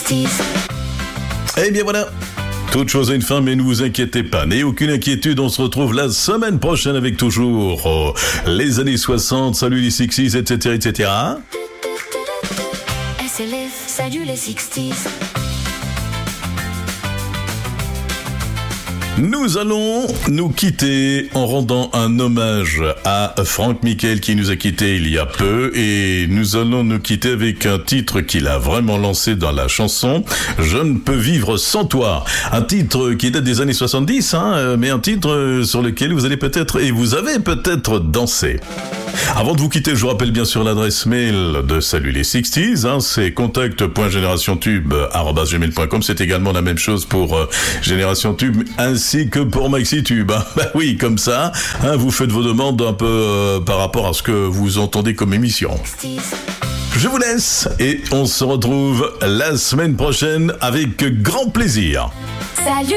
Eh bien voilà, toute chose a une fin, mais ne vous inquiétez pas, n'ayez aucune inquiétude, on se retrouve la semaine prochaine avec toujours les années 60, salut les 60s, etc., etc. SLF, salut les 60s. Nous allons nous quitter en rendant un hommage à Franck Michael qui nous a quittés il y a peu, et nous allons nous quitter avec un titre qu'il a vraiment lancé dans la chanson, Je ne peux vivre sans toi. Un titre qui date des années 70, mais un titre sur lequel vous allez peut-être, et vous avez peut-être dansé. Avant de vous quitter, je vous rappelle bien sûr l'adresse mail de Salut les 60s, c'est contact.generationtube@gmail.com. C'est également la même chose pour Génération Tube ainsi que pour MaxiTube. Bah oui, comme ça, vous faites vos demandes un peu par rapport à ce que vous entendez comme émission. Je vous laisse et on se retrouve la semaine prochaine avec grand plaisir. Salut